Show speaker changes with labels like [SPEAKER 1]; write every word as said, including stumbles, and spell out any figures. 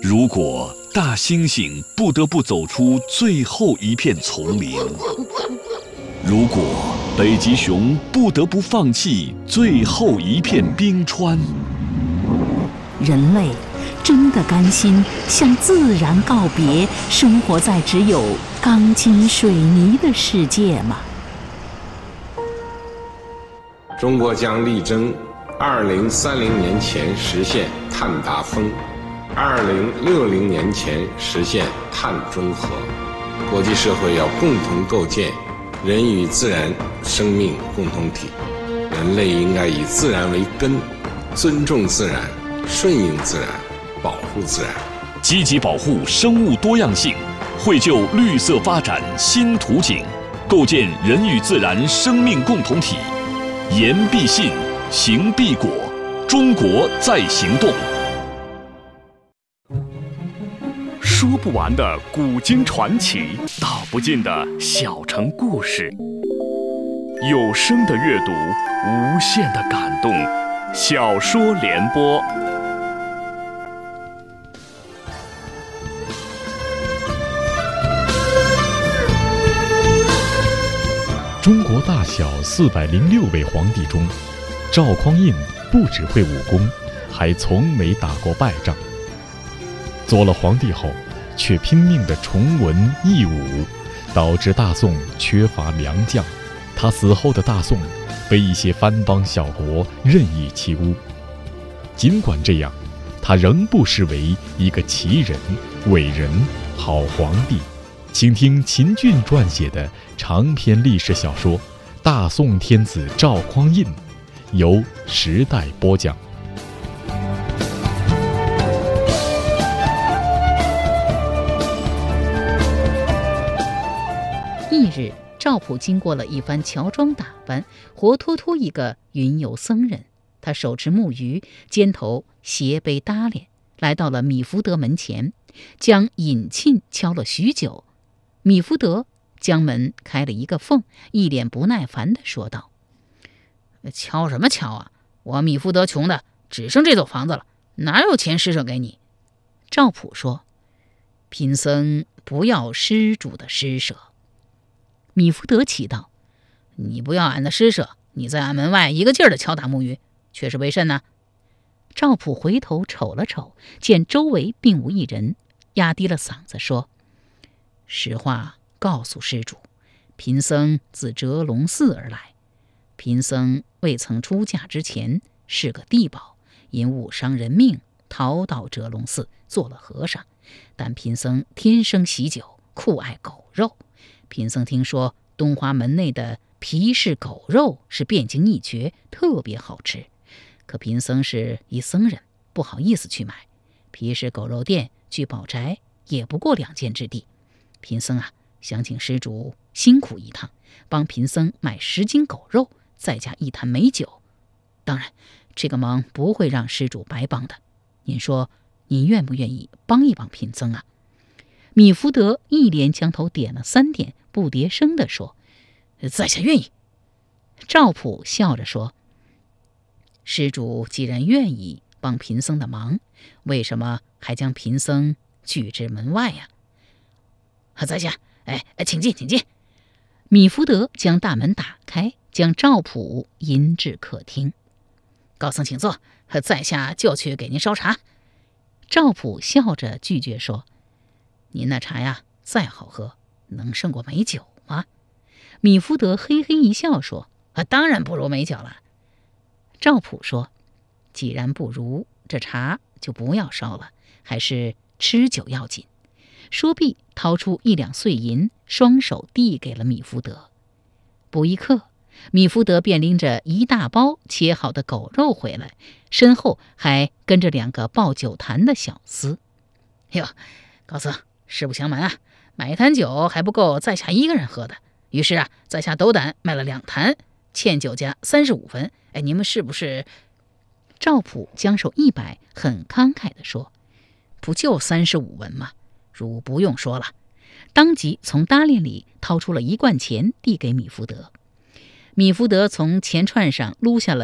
[SPEAKER 1] 如果大猩猩不得不走出最后一片丛林，如果北极熊不得不放弃最后一片冰川，
[SPEAKER 2] 人类真的甘心向自然告别，生活在只有钢筋水泥的世界吗？
[SPEAKER 3] 中国将力争二零三零年前实现碳达峰，二零六零年前实现碳中和。国际社会要共同构建人与自然生命共同体，人类应该以自然为根，尊重自然，顺应自然，保护自然，
[SPEAKER 1] 积极保护生物多样性，绘就绿色发展新图景，构建人与自然生命共同体。言必信，行必果，中国在行动。说不完的古今传奇，道不尽的小城故事，有声的阅读，无限的感动。小说联播。
[SPEAKER 4] 中国大小四百零六位皇帝中，赵匡胤不只会武功，还从没打过败仗。做了皇帝后，却拼命地崇文抑武，导致大宋缺乏良将。他死后的大宋被一些藩邦小国任意欺污。尽管这样，他仍不失为一个奇人、伟人、好皇帝。请听秦俊撰写的长篇历史小说《大宋天子赵匡胤》，由时代播讲。
[SPEAKER 2] 翌日，赵普经过了一番乔装打扮，活脱脱一个云游僧人。他手持木鱼，肩头斜背搭脸，来到了米福德门前，将引磬敲了许久。米福德将门开了一个缝，一脸不耐烦地说道：“敲什么敲啊？我米福德穷的只剩这座房子了，哪有钱施舍给你？”赵普说：“贫僧不要施主的施舍。”米福德祈道：“你不要俺的施舍，你在俺门外一个劲儿地敲打木鱼，却是为甚呢？”赵普回头瞅了瞅，见周围并无一人，压低了嗓子说：“实话告诉施主，贫僧自折龙寺而来。贫僧未曾出嫁之前是个地保，因误伤人命，逃到折龙寺做了和尚。但贫僧天生喜酒，酷爱狗肉。贫僧听说东华门内的皮氏狗肉是遍经一绝，特别好吃。可贫僧是一僧人，不好意思去买。皮氏狗肉店距宝宅也不过两箭之地。贫僧啊，想请施主辛苦一趟，帮贫僧买十斤狗肉，再加一坛美酒。当然，这个忙不会让施主白帮的。您说，您愿不愿意帮一帮贫僧啊？”米福德一连将头点了三点，不迭声地说：“在下愿意。”赵普笑着说：“施主既然愿意帮贫僧的忙，为什么还将贫僧拒之门外呀？”“在下，哎，请进，请进。”米福德将大门打开，将赵普引至客厅。“高僧请坐，在下就去给您烧茶。”赵普笑着拒绝说：“您那茶呀，再好喝，能胜过美酒吗？”米福德嘿嘿一笑说：“啊，当然不如美酒了。”赵普说：“既然不如，这茶就不要烧了，还是吃酒要紧。”说毕，掏出一两碎银，双手递给了米福德。不一刻，米福德便拎着一大包切好的狗肉回来，身后还跟着两个抱酒坛的小厮。“哟，高僧，实不相瞒啊，买一坛酒还不够在下一个人喝的。于是啊，在下斗胆买了两坛，欠酒价三十五分。哎，你们是不是？”赵普将手一摆，很慷慨地说：“不就三十五文吗？如不用说了。”当即从搭链里掏出了一罐钱，递给米福德。米福德从钱串上撸下了